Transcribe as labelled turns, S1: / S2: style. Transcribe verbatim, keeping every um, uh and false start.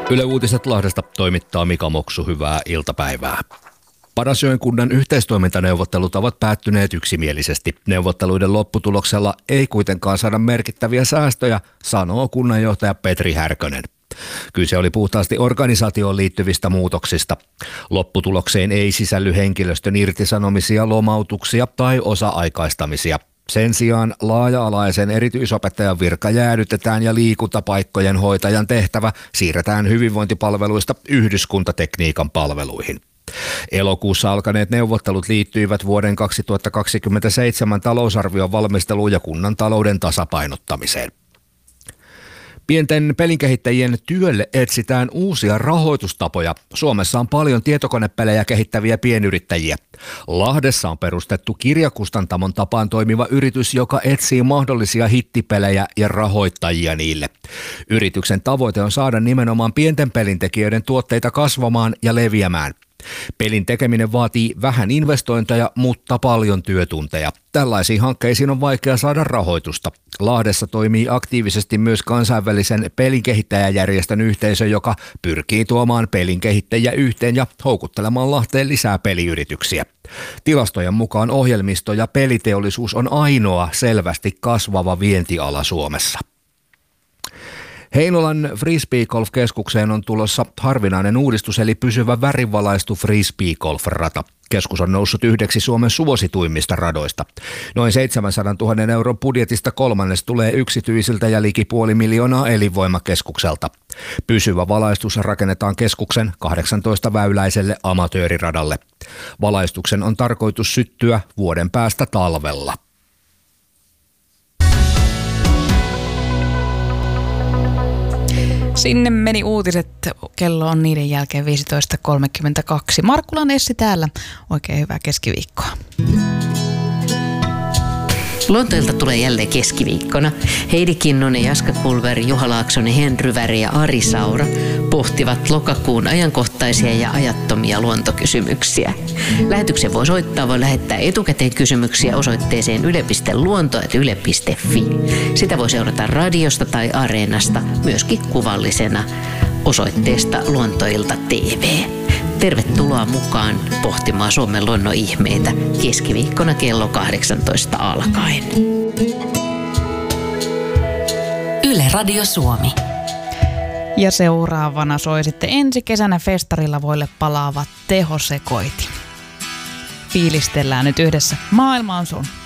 S1: Yle Uutiset Lahdesta toimittaa Mika Moksu, hyvää iltapäivää. Padasjoen kunnan yhteistoimintaneuvottelut ovat päättyneet yksimielisesti. Neuvotteluiden lopputuloksella ei kuitenkaan saada merkittäviä säästöjä, sanoo kunnanjohtaja Petri Härkönen. Kyse oli puhtaasti organisaatioon liittyvistä muutoksista. Lopputulokseen ei sisälly henkilöstön irtisanomisia, lomautuksia tai osa-aikaistamisia. Sen sijaan laaja-alaisen erityisopettajan virka jäädytetään ja liikuntapaikkojen hoitajan tehtävä siirretään hyvinvointipalveluista yhdyskuntatekniikan palveluihin. Elokuussa alkaneet neuvottelut liittyivät vuoden kaksituhattakaksikymmentäseitsemän talousarvion valmisteluun ja kunnan talouden tasapainottamiseen. Pienten pelinkehittäjien työlle etsitään uusia rahoitustapoja. Suomessa on paljon tietokonepelejä kehittäviä pienyrittäjiä. Lahdessa on perustettu Kirjakustantamon tapaan toimiva yritys, joka etsii mahdollisia hittipelejä ja rahoittajia niille. Yrityksen tavoite on saada nimenomaan pienten pelintekijöiden tuotteita kasvamaan ja leviämään. Pelin tekeminen vaatii vähän investointeja, mutta paljon työtunteja. Tällaisiin hankkeisiin on vaikea saada rahoitusta. Lahdessa toimii aktiivisesti myös kansainvälisen pelinkehittäjäjärjestön yhteisö, joka pyrkii tuomaan pelinkehittäjiä yhteen ja houkuttelemaan Lahteen lisää peliyrityksiä. Tilastojen mukaan ohjelmisto- ja peliteollisuus on ainoa selvästi kasvava vientiala Suomessa. Heinolan Frisbeegolf-keskukseen on tulossa harvinainen uudistus, eli pysyvä värivalaistu Frisbeegolf-rata. Keskus on noussut yhdeksi Suomen suosituimmista radoista. Noin seitsemänsadantuhannen euron budjetista kolmannes tulee yksityisiltä ja liki puoli miljoonaa elinvoimakeskukselta. Pysyvä valaistus rakennetaan keskuksen kahdeksantoista-väyläiselle amatööriradalle. Valaistuksen on tarkoitus syttyä vuoden päästä talvella.
S2: Sinne meni uutiset. Kello on niiden jälkeen viisitoista kolmekymmentäkaksi. Markkulan Essi täällä. Oikein hyvää keskiviikkoa.
S3: Lontoilta tulee jälleen keskiviikkona. Heidi Kinnunen, Jaska Kulver, Juha Laaksonen, Henry Väri ja Ari Saura pohtivat lokakuun ajankohtaisia ja ajattomia luontokysymyksiä. Lähetyksen voi soittaa, voi lähettää etukäteen kysymyksiä osoitteeseen yle piste luonto ät yle piste fi. Sitä voi seurata radiosta tai Areenasta, myöskin kuvallisena osoitteesta Luontoilta T V. Tervetuloa mukaan pohtimaan Suomen luonnon ihmeitä keskiviikkona kello kahdeksantoista alkaen.
S4: Yle Radio Suomi.
S2: Ja seuraavana soi sitten ensi kesänä festarilla voille palaava tehosekoitin. Fiilistellään nyt yhdessä. Maailma on sun.